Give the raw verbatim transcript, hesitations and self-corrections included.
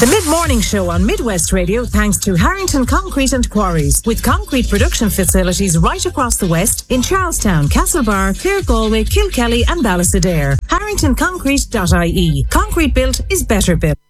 The mid-morning show on Midwest Radio thanks to Harrington Concrete and Quarries, with concrete production facilities right across the West in Charlestown, Castlebar, Clare, Galway, Kilkelly and Ballysadare. harrington concrete dot I E. Concrete built is better built.